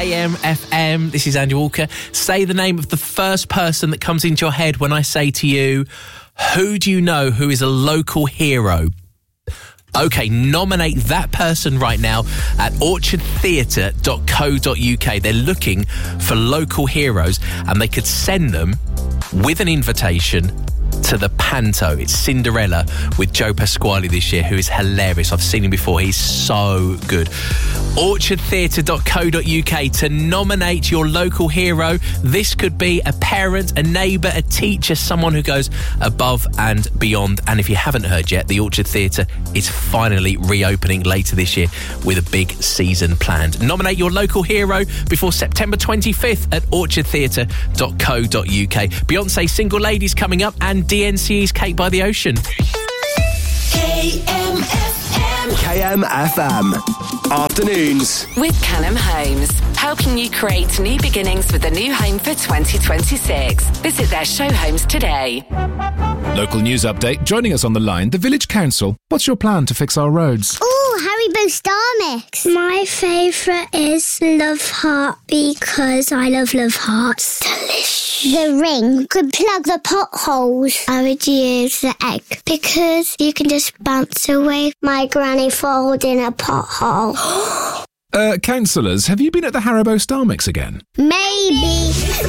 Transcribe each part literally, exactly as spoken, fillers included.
K M F M. This is Andy Walker. Say the name of the first person that comes into your head when I say to you, who do you know who is a local hero? OK, nominate that person right now at orchard theatre dot co dot uk. They're looking for local heroes and they could send them with an invitation to the Panto. It's Cinderella with Joe Pasquale this year, who is hilarious. I've seen him before. He's so good. orchard theatre dot co dot uk to nominate your local hero. This could be a parent, a neighbour, a teacher, someone who goes above and beyond. And if you haven't heard yet, the Orchard Theatre is finally reopening later this year with a big season planned. Nominate your local hero before September twenty-fifth at orchard theatre dot co dot uk. Beyonce's Single Ladies coming up and D N C E's Cake by the Ocean. K M F M. K M F M. Afternoons. With Callum Homes, helping you create new beginnings with a new home for twenty twenty-six. Visit their show homes today. Local news update. Joining us on the line, the Village Council. What's your plan to fix our roads? Oh, Haribo Star Mix. My favourite is Love Heart because I love Love Hearts. Delicious. The ring could plug the potholes. I would use the egg because you can just bounce away. My granny falled in a pothole. uh, councillors, have you been at the Haribo Star Mix again? Maybe.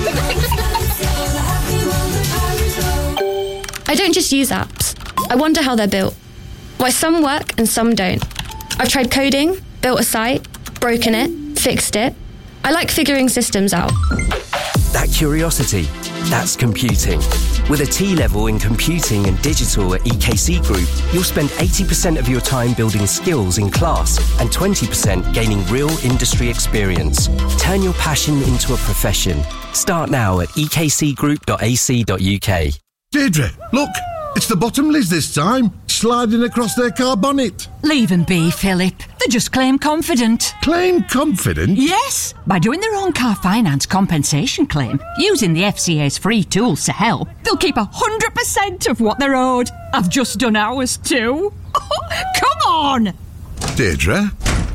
I don't just use apps. I wonder how they're built. Why some work and some don't. I've tried coding, built a site, broken it, fixed it. I like figuring systems out. That curiosity, that's computing. With a T-level in computing and digital at E K C Group, you'll spend eighty percent of your time building skills in class and twenty percent gaining real industry experience. Turn your passion into a profession. Start now at e k c group dot a c dot u k. Deirdre, look, it's the Bottomleys this time, sliding across their car bonnet. Leave them be, Philip. They just claim confident. Claim confident? Yes, by doing their own car finance compensation claim, using the F C A's free tools to help, they'll keep one hundred percent of what they're owed. I've just done ours too. Come on! Deirdre?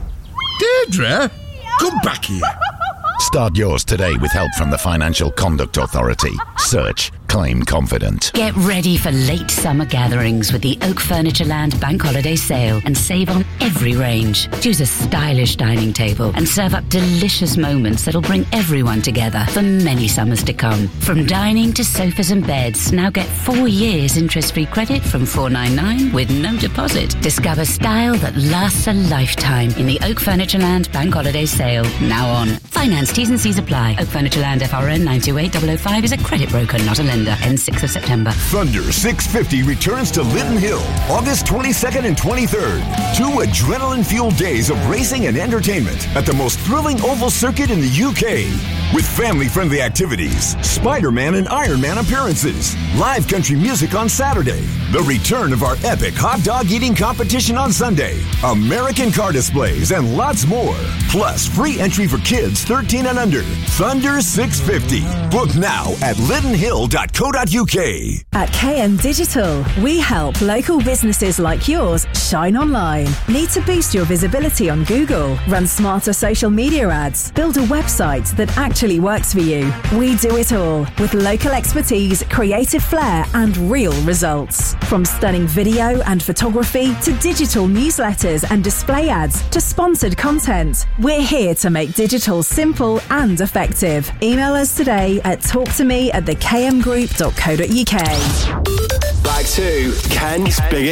Deirdre? Come back here. Start yours today with help from the Financial Conduct Authority. Search Claim Confident. Get ready for late summer gatherings with the Oak Furniture Land Bank Holiday Sale and save on every range. Choose a stylish dining table and serve up delicious moments that'll bring everyone together for many summers to come. From dining to sofas and beds, now get four years interest-free credit from four ninety-nine with no deposit. Discover style that lasts a lifetime in the Oak Furniture Land Bank Holiday Sale. Now on. Finance T's and C's apply. Oak Furniture Land F R N nine two eight zero zero five is a credit broker, not a lender. Ends sixth of September. Thunder six fifty returns to Lytton Hill August twenty-second and twenty-third. Two adrenaline-fueled days of racing and entertainment at the most thrilling oval circuit in the U K. With family-friendly activities, Spider-Man and Iron Man appearances, live country music on Saturday, the return of our epic hot dog eating competition on Sunday, American car displays, and lots more. Plus, free entry for kids thirteen and under. Thunder six fifty. Book now at lytton hill dot co dot u k. At K M Digital, we help local businesses like yours shine online. Need to boost your visibility on Google? Run smarter social media ads? Build a website that actually works for you? We do it all with local expertise, creative flair, and real results. From stunning video and photography to digital newsletters and display ads to sponsored content, we're here to make digital simple and effective. Email us today at talktome at the k m group dot co dot u k. Back to Ken's Big